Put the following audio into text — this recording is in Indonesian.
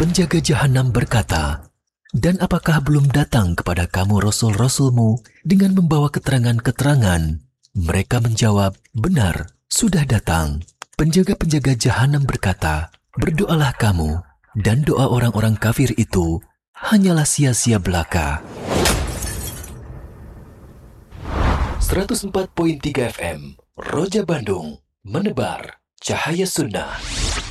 Penjaga jahanam berkata, "Dan apakah belum datang kepada kamu rasul-rasulmu dengan membawa keterangan-keterangan?" Mereka menjawab, "Benar, sudah datang." Penjaga-penjaga jahanam berkata, "Berdoalah kamu, dan doa orang-orang kafir itu hanyalah sia-sia belaka." 104.3 FM, Roja Bandung, menebar cahaya sunnah.